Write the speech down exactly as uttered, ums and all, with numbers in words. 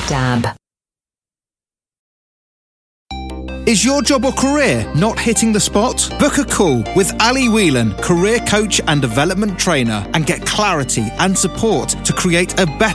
Dab. Is your job or career not hitting the spot? Book a call with Ali Whelan, career coach and development trainer, and get clarity and support to create a better